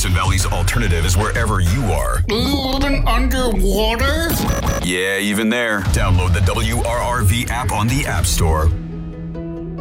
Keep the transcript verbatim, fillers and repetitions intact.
Hudson Valley's alternative is wherever you are. Living underwater? Yeah, even there. Download the W R R V app on the App Store.